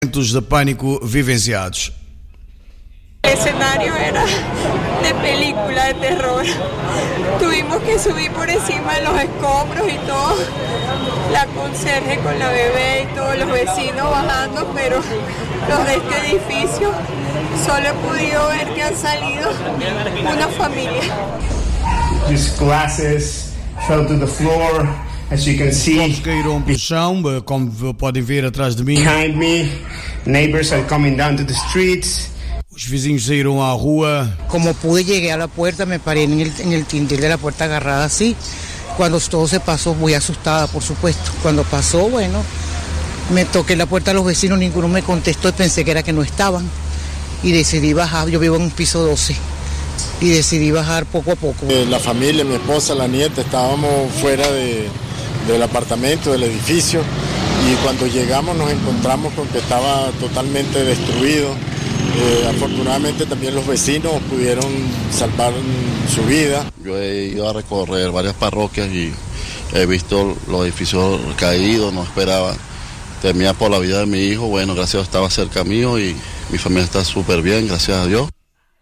momentos de pânico vivenciados. El escenario era de película de terror. Tuvimos que subir por encima de los escombros y todo. La conserje con la bebé y todos los vecinos bajando, pero los de este edificio solo he podido ver que han salido una familia. These glasses fell to the floor, as you can see. Os caíram para o chão, como podem ver atrás de mim. Behind me, neighbors are coming down to the streets. Os vizinhos saíram à rua. Como pude, llegué a la puerta, me paré en el tintil de la puerta agarrada así. Cuando todo se pasó, muy asustada, por supuesto. Cuando pasó, bueno, me toqué la puerta a los vecinos, ninguno me contestó y pensé que era que no estaban. Y decidí bajar, yo vivo en un piso 12, y decidí bajar poco a poco. La familia, mi esposa, la nieta, estábamos fuera del apartamento, del edificio, y cuando llegamos nos encontramos con que estaba totalmente destruido. Afortunadamente también los vecinos pudieron salvar su vida. Yo he ido a recorrer varias parroquias y he visto los edificios caídos, no esperaba, temía por la vida de mi hijo. Bueno, gracias a Dios estaba cerca mío y mi familia está súper bien, gracias a Dios.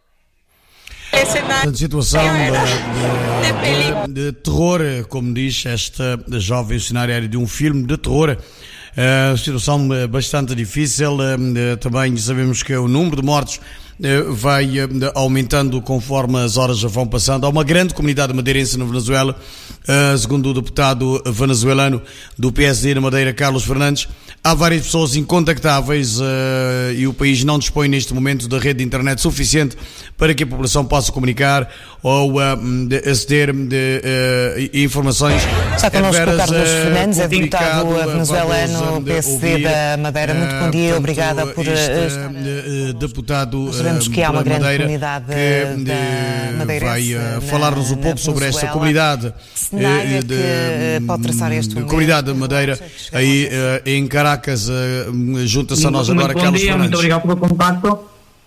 A situação de terror, como diz esta jovem, o cenário era de um filme de terror. Situação bastante difícil. Também sabemos que o número de mortos vai aumentando conforme as horas vão passando. Há uma grande comunidade madeirense na Venezuela, segundo o deputado venezuelano do PSD na Madeira, Carlos Fernandes. Há várias pessoas incontactáveis e o país não dispõe neste momento da rede de internet suficiente para que a população possa comunicar ou aceder de informações. Está connosco Carlos Fernandes, é deputado venezuelano PSD da Madeira. Muito bom dia, obrigada por deputado. Sabemos que há uma grande comunidade da Madeirense vai falar-nos um pouco sobre esta comunidade. Que pode traçar este comunidade da Madeira aí em Caracas. Junta-se a nós agora Carlos Fernandes. Muito obrigado pelo contacto.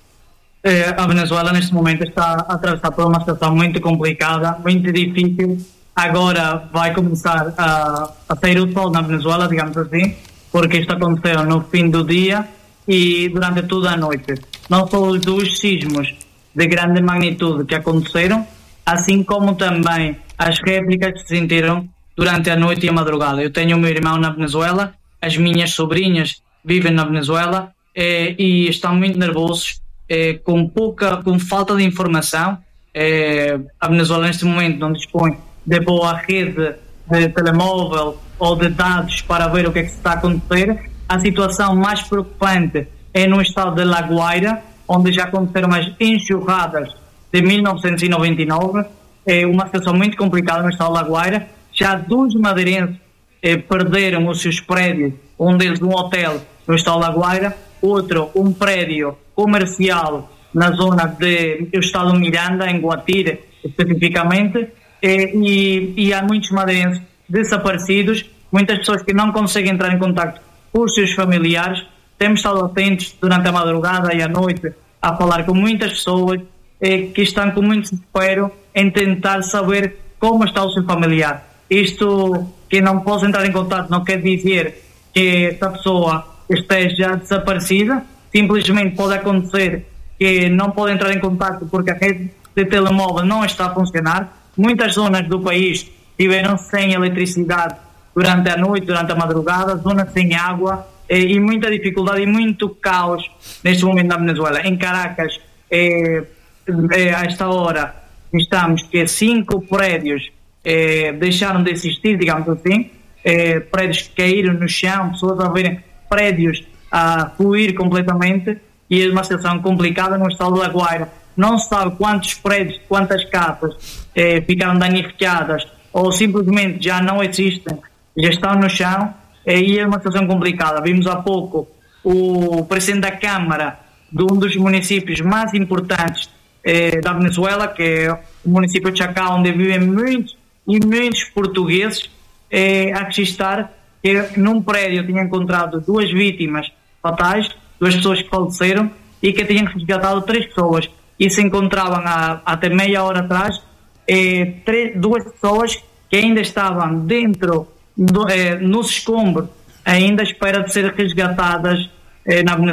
A Venezuela neste momento está a atravessar por uma situação muito complicada, muito difícil. Agora vai começar a sair o sol na Venezuela, digamos assim, porque isto aconteceu no fim do dia e durante toda a noite. Não só os dois sismos de grande magnitude que aconteceram, assim como também as réplicas que se sentiram durante a noite e a madrugada. Eu tenho o meu irmão na Venezuela, as minhas sobrinhas vivem na Venezuela e estão muito nervosos, com falta de informação. A Venezuela neste momento não dispõe de boa rede de telemóvel ou de dados para ver o que é que se está a acontecer. A situação mais preocupante é no estado de La Guaira, onde já aconteceram as enxurradas de 1999. É uma situação muito complicada no estado de La Guaira. Já 2 madeirenses perderam os seus prédios, um deles um hotel no estado de La Guaira, outro um prédio comercial na zona do estado de Miranda, em Guatire especificamente, e há muitos madeirenses desaparecidos, muitas pessoas que não conseguem entrar em contato com os seus familiares. Temos estado atentos durante a madrugada e a noite a falar com muitas pessoas que estão com muito desespero em tentar saber como está o seu familiar. Isto, que não possa entrar em contato, não quer dizer que essa pessoa esteja desaparecida, simplesmente pode acontecer que não pode entrar em contato porque a rede de telemóvel não está a funcionar. Muitas zonas do país tiveram sem eletricidade durante a noite, durante a madrugada, zonas sem água e muita dificuldade e muito caos neste momento na Venezuela. Em Caracas, a esta hora, estamos que 5 prédios deixaram de existir, digamos assim, prédios que caíram no chão, pessoas a verem prédios a fluir completamente, e é uma situação complicada no estado de La Guaira. Não se sabe quantos prédios, quantas casas ficaram danificadas ou simplesmente já não existem, já estão no chão, e é uma situação complicada. Vimos há pouco o presidente da Câmara de um dos municípios mais importantes da Venezuela, que é o município de Chacao, onde vivem muitos e muitos portugueses, a registrar que num prédio tinha encontrado 2 vítimas fatais, 2 pessoas que faleceram, e que tinham resgatado 3 pessoas, e se encontravam até meia hora atrás 2 pessoas que ainda estavam dentro nos escombros, ainda à espera de ser resgatadas na